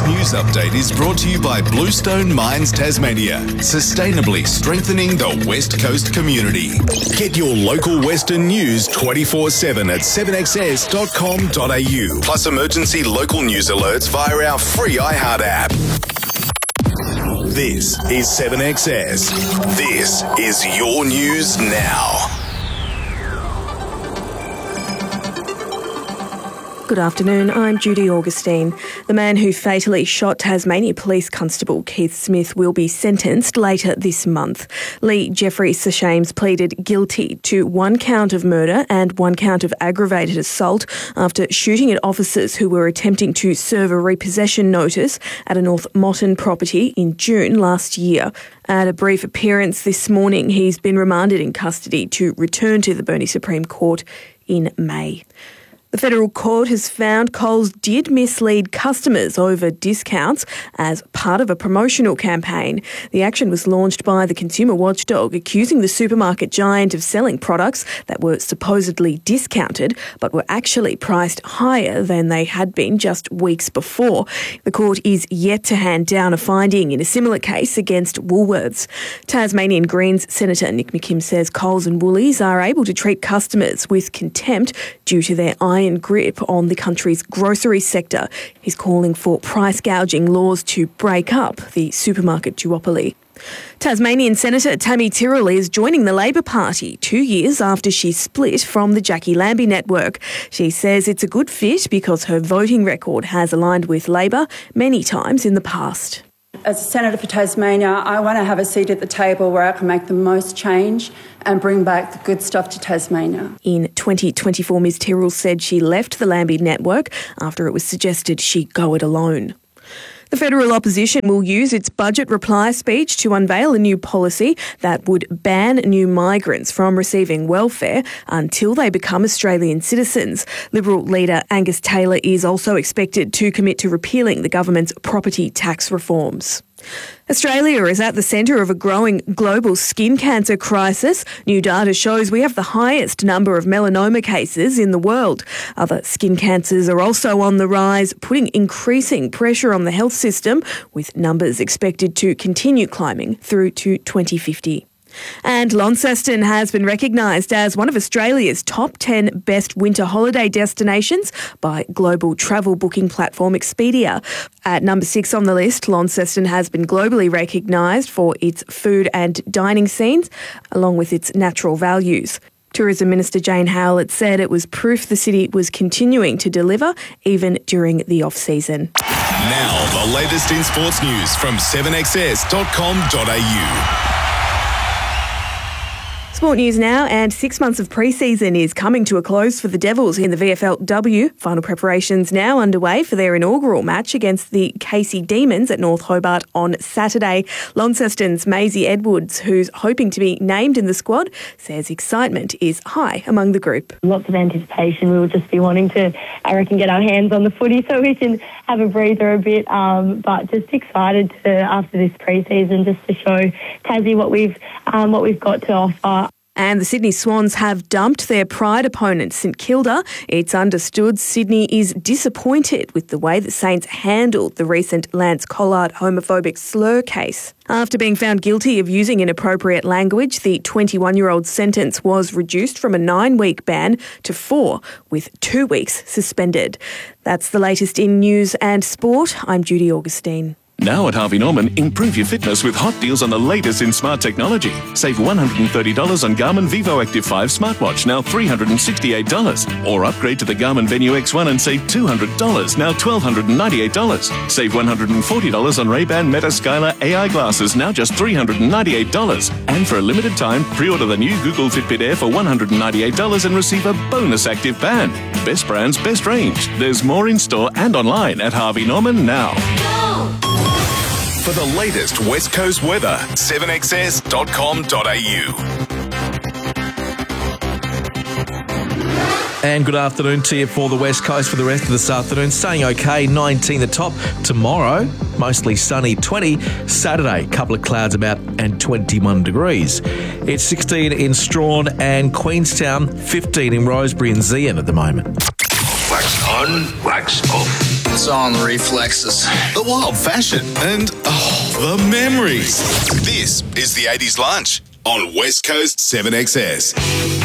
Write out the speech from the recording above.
news update is brought to you by Bluestone Mines Tasmania, sustainably strengthening the West Coast community. Get your local Western news 24/7 at 7XS.com.au, plus emergency local news alerts via our free iHeart app. This is 7XS. This is your news now. Good afternoon, I'm Judy Augustine. The man who fatally shot Tasmania Police Constable Keith Smith will be sentenced later this month. Lee Jeffrey Seshames pleaded guilty to 1 count of murder and 1 count of aggravated assault after shooting at officers who were attempting to serve a repossession notice at a North Motton property in June last year. At a brief appearance this morning, he's been remanded in custody to return to the Burnie Supreme Court in May. The Federal Court has found Coles did mislead customers over discounts as part of a promotional campaign. The action was launched by the consumer watchdog, accusing the supermarket giant of selling products that were supposedly discounted but were actually priced higher than they had been just weeks before. The court is yet to hand down a finding in a similar case against Woolworths. Tasmanian Greens Senator Nick McKim says Coles and Woolies are able to treat customers with contempt due to their iron grip on the country's grocery sector. He's calling for price gouging laws to break up the supermarket duopoly. Tasmanian Senator Tammy Tyrrell is joining the Labor Party 2 years after she split from the Jackie Lambie network. She says it's a good fit because her voting record has aligned with Labor many times in the past. As a Senator for Tasmania, I want to have a seat at the table where I can make the most change and bring back the good stuff to Tasmania. In 2024, Ms Tyrrell said she left the Lambie network after it was suggested she go it alone. The federal opposition will use its budget reply speech to unveil a new policy that would ban new migrants from receiving welfare until they become Australian citizens. Liberal leader Angus Taylor is also expected to commit to repealing the government's property tax reforms. Australia is at the centre of a growing global skin cancer crisis. New data shows we have the highest number of melanoma cases in the world. Other skin cancers are also on the rise, putting increasing pressure on the health system, with numbers expected to continue climbing through to 2050. And Launceston has been recognised as one of Australia's top 10 best winter holiday destinations by global travel booking platform Expedia. At number 6 on the list, Launceston has been globally recognised for its food and dining scenes, along with its natural values. Tourism Minister Jane Howlett said it was proof the city was continuing to deliver even during the off-season. Now, the latest in sports news from 7XS.com.au. Sport news now, and 6 months of pre-season is coming to a close for the Devils in the VFLW. Final preparations now underway for their inaugural match against the Casey Demons at North Hobart on Saturday. Launceston's Maisie Edwards, who's hoping to be named in the squad, says excitement is high among the group. Lots of anticipation. We will just be wanting to, I reckon, get our hands on the footy so we can have a breather a bit. But just excited to, after this pre-season, just to show Tassie what we've got to offer. And the Sydney Swans have dumped their pride opponent, St Kilda. It's understood Sydney is disappointed with the way the Saints handled the recent Lance Collard homophobic slur case. After being found guilty of using inappropriate language, the 21-year-old's sentence was reduced from a 9-week ban to 4, with 2 weeks suspended. That's the latest in news and sport. I'm Judy Augustine. Now at Harvey Norman, improve your fitness with hot deals on the latest in smart technology. Save $130 on Garmin Vivo Active 5 smartwatch, now $368. Or upgrade to the Garmin Venue X1 and save $200, now $1,298. Save $140 on Ray-Ban Meta Skylar AI glasses, now just $398. And for a limited time, pre-order the new Google Fitbit Air for $198 and receive a bonus active band. Best brands, best range. There's more in store and online at Harvey Norman now. For the latest West Coast weather, 7XS.com.au. And good afternoon to you for the West Coast for the rest of this afternoon. Staying okay, 19 the top. Tomorrow, mostly sunny, 20. Saturday, couple of clouds about and 21 degrees. It's 16 in Strawn and Queenstown, 15 in Rosebery and Zeehan at the moment. Wax on, wax off. It's all in the reflexes. The wild fashion, and the memories. This is the 80s Lunch on West Coast 7XS.